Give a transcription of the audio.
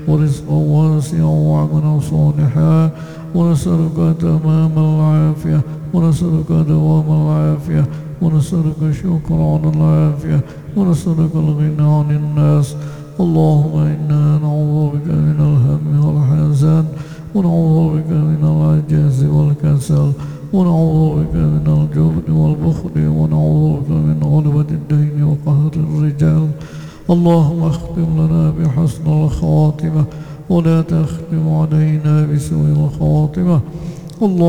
ورزقا واسعا وعملا صالحا، ونسألك تمام العافية، ونسألك دوام العافية، ونسألك الشكر على العافية، ونسألك الغنى عن الناس. اللهم إنا نعوذ بك من الهم والحزن، ونعوذ بك من العجز والكسل، ونعوذ بك من الجبن والبخل، ونعوذ بك من غلبة الدين وقهر الرجال. اللهم اختم لنا بحسن الخاتمة، ولا تختم علينا بسوء الخاتمة.